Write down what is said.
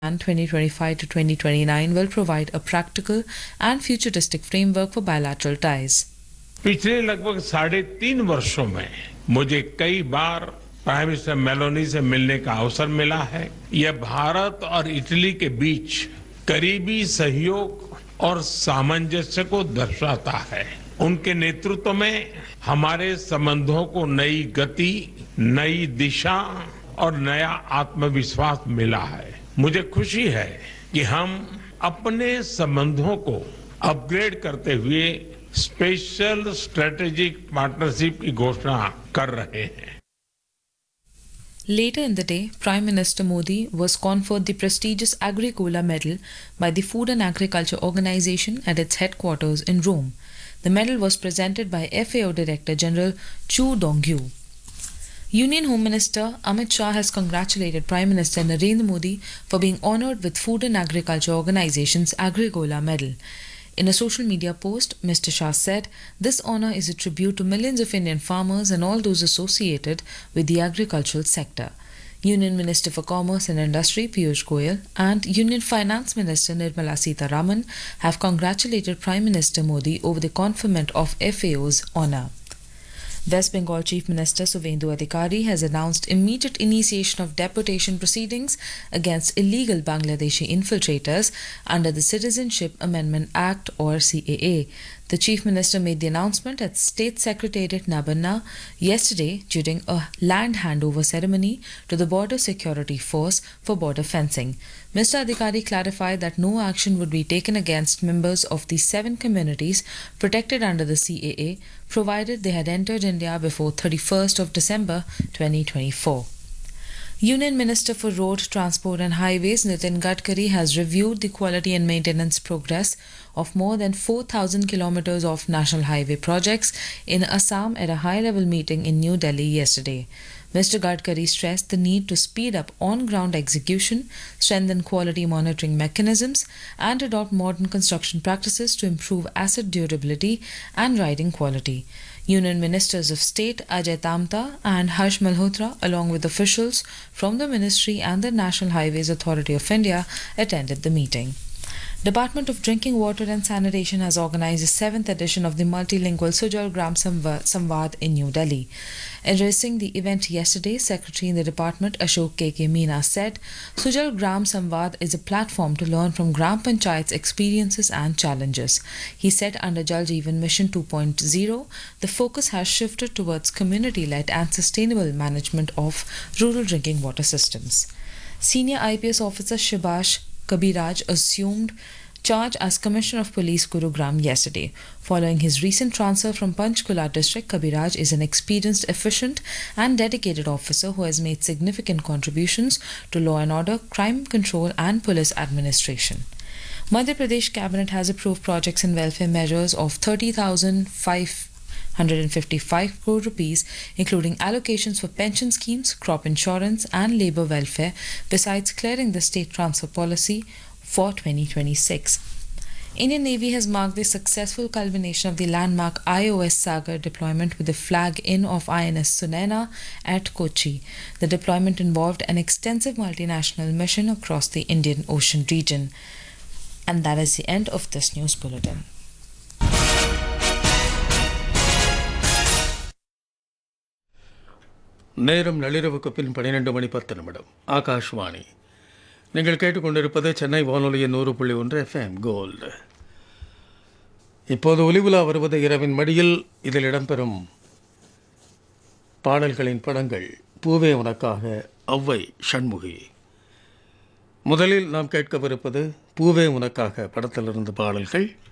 And 2025 to 2029 will provide a practical and futuristic framework for bilateral ties. पिछले लगभग 3.5 वर्षों में मुझे कई बार प्राइम मिनिस्टर मेलोनी से मिलने का अवसर मिला है। यह भारत और इटली के बीच करीबी सहयोग और सामंजस्य को दर्शाता है। उनके नेतृत्व में हमारे संबंधों को नई गति, नई दिशा और नया आत्मविश्वास मिला है। मुझे खुशी है कि हम अपने संबंधों को अपग्रेड करते हुए स्पेशल स्ट्रेटेजिक पार्टनरशिप की घोषणा कर रहे हैं। Later in the day, Prime Minister Modi was conferred the prestigious Agricola Medal by the Food and Agriculture Organization at its headquarters in Rome. The medal was presented by FAO Director General Chu Dongyu. Union Home Minister Amit Shah has congratulated Prime Minister Narendra Modi for being honoured with Food and Agriculture Organization's Agricola Medal. In a social media post, Mr. Shah said, "This honour is a tribute to millions of Indian farmers and all those associated with the agricultural sector." Union Minister for Commerce and Industry Piyush Goyal and Union Finance Minister Nirmala Sitharaman have congratulated Prime Minister Modi over the conferment of FAO's honour. West Bengal Chief Minister Suvendu Adhikari has announced immediate initiation of deportation proceedings against illegal Bangladeshi infiltrators under the Citizenship Amendment Act or CAA. The Chief Minister made the announcement at State Secretariat Nabanna yesterday during a land handover ceremony to the Border Security Force for border fencing. Mr. Adhikari clarified that no action would be taken against members of the 7 communities protected under the CAA, provided they had entered India before 31st of December 2024. Union Minister for Road Transport and Highways Nitin Gadkari has reviewed the quality and maintenance progress of more than 4,000 kilometers of national highway projects in Assam at a high-level meeting in New Delhi yesterday. Mr. Gadkari stressed the need to speed up on-ground execution, strengthen quality monitoring mechanisms, and adopt modern construction practices to improve asset durability and riding quality. Union Ministers of State Ajay Tamta and Harsh Malhotra, along with officials from the Ministry and the National Highways Authority of India, attended the meeting. Department of Drinking Water and Sanitation has organized the 7th edition of the multilingual Sujal Gram Samvad in New Delhi. Addressing the event yesterday, Secretary in the department Ashok K.K. Meena said, "Sujal Gram Samvad is a platform to learn from Gram Panchayat's experiences and challenges." He said under Jal Jeevan Mission 2.0, the focus has shifted towards community-led and sustainable management of rural drinking water systems. Senior IPS officer Shibash Kabiraj assumed charge as Commissioner of Police Gurugram yesterday. Following his recent transfer from Panchkula district, Kabiraj is an experienced, efficient and dedicated officer who has made significant contributions to law and order, crime control and police administration. Madhya Pradesh Cabinet has approved projects and welfare measures of 30,555 crore rupees, including allocations for pension schemes, crop insurance and labour welfare, besides clearing the state transfer policy for 2026. Indian Navy has marked the successful culmination of the landmark IOS Sagar deployment with the flag in of INS Sunena at Kochi. The deployment involved an extensive multinational mission across the Indian Ocean region. And that is the end of this news bulletin. நேரம் நள்ளிரவுக்கு பின் 12:10 ஆகாஷ்வாணி. நீங்கள் கேட்டுக்கொண்டிருப்பது சென்னை வானொலியின் 100.1 FM gold. இப்போது ஒலிவுலா வருவது இரவின் மடியில். இதில் இடம்பெறும் பாடல்களின் படங்கள்: பூவே உனக்காக, ஔவை ஷண்முகி. முதலில் நாம் கேட்கவிருப்பது பூவே உனக்காக படத்திலிருந்து பாடல்கள்.